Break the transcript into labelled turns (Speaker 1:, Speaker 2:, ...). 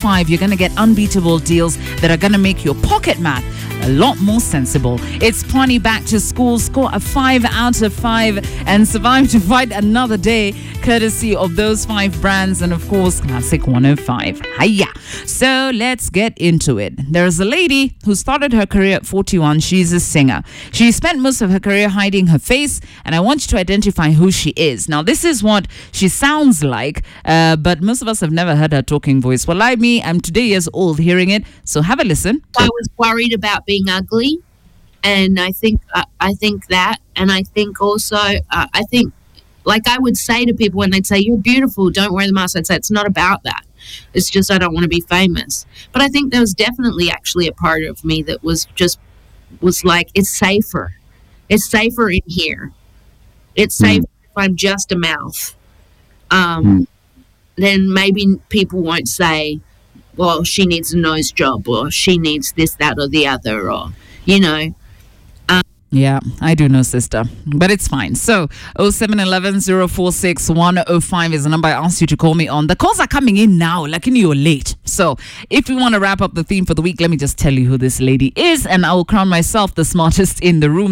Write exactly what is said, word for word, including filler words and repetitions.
Speaker 1: five, you're going to get unbeatable deals that are going to make your pocket math a lot more sensible. It's Pwani Back to School. Score a five out of five and survive to fight another day, courtesy of those five brands and, of course, Classic one oh five. Hiya! So let's get into it. There's a lady who started her career at forty-one. She's a singer. She spent most of her career hiding her face, and I want you to identify who she is. Now, this is what she sounds like, uh, but most of us have never heard her talking voice. Well, like me, I'm today years old hearing it, so have a listen.
Speaker 2: I was worried about being ugly, and I think uh, I think that, and I think also uh, I think, like I would say to people when they'd say you're beautiful, don't wear the mask, I'd say it's not about that. It's just I don't want to be famous. But I think there was definitely actually a part of me that was just was like, it's safer. It's safer in here. It's safer mm. if I'm just a mouth. Um, mm. Then maybe people won't say, well, she needs a nose job, or she needs this, that, or the other, or, you know. Um,
Speaker 1: yeah, I do know, sister. But it's fine. So, oh seven one one, zero four six, one oh five is the number I asked you to call me on. The calls are coming in now, like in you're late. So, if we want to wrap up the theme for the week, let me just tell you who this lady is, and I will crown myself the smartest in the room.